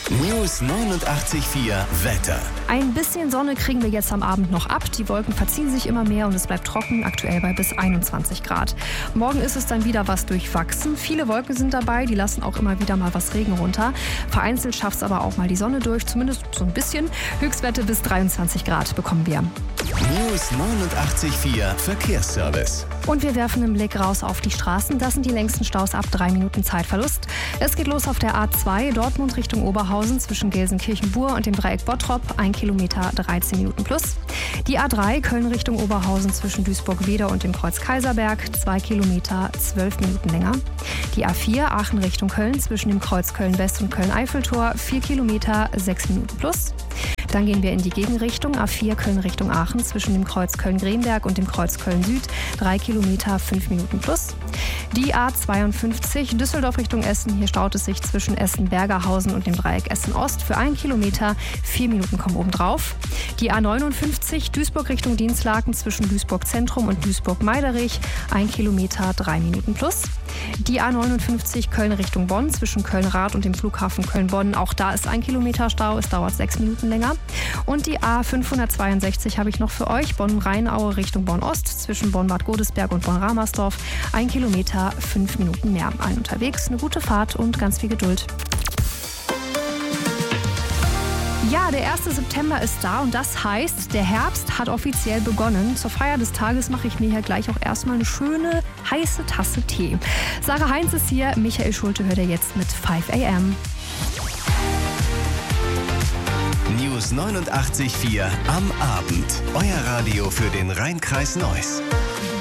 News 89,4 Wetter. Ein bisschen Sonne kriegen wir jetzt am Abend noch ab. Die Wolken verziehen sich immer mehr und es bleibt trocken, aktuell bei bis 21 Grad. Morgen ist es dann wieder was durchwachsen. Viele Wolken sind dabei, die lassen auch immer wieder mal was Regen runter. Vereinzelt schafft es aber auch mal die Sonne durch, zumindest so ein bisschen. Höchstwerte bis 23 Grad bekommen wir. News 89,4 Verkehrsservice. Und wir werfen einen Blick raus auf die Straßen. Das sind die längsten Staus ab 3 Minuten Zeitverlust. Es geht los auf der A2 Dortmund Richtung Oberhausen zwischen Gelsenkirchen-Bur und dem Dreieck Bottrop, 1 Kilometer 13 Minuten plus. Die A3 Köln Richtung Oberhausen zwischen Duisburg-Weder und dem Kreuz Kaiserberg, 2 Kilometer 12 Minuten länger. Die A4 Aachen Richtung Köln zwischen dem Kreuz Köln-West und Köln-Eiffeltor, 4 Kilometer 6 Minuten plus. Dann gehen wir in die Gegenrichtung, A4 Köln Richtung Aachen zwischen dem Kreuz Köln-Gremberg und dem Kreuz Köln-Süd, 3 Kilometer 5 Minuten plus. Die A52 Düsseldorf Richtung Essen, hier staut es sich zwischen Essen-Bergerhausen und dem Dreieck Essen-Ost für 1 Kilometer, 4 Minuten kommen obendrauf. Die A59 Duisburg Richtung Dinslaken zwischen Duisburg-Zentrum und Duisburg-Meiderich, 1 Kilometer, 3 Minuten plus. Die A59 Köln Richtung Bonn zwischen Köln-Rath und dem Flughafen Köln-Bonn, auch da ist 1 Kilometer Stau, es dauert 6 Minuten länger. Und die A562 habe ich noch für euch, Bonn-Rheinaue Richtung Bonn-Ost zwischen Bonn-Bad Godesberg und Bonn-Ramersdorf, 1 Kilometer, 5 Minuten mehr. Allen unterwegs, eine gute Fahrt und ganz viel Geduld. Ja, der 1. September ist da und das heißt, der Herbst hat offiziell begonnen. Zur Feier des Tages mache ich mir hier gleich auch erstmal eine schöne, heiße Tasse Tee. Sarah Heinz ist hier, Michael Schulte hört ihr jetzt mit 5 AM. News 89,4 am Abend. Euer Radio für den Rhein-Kreis Neuss.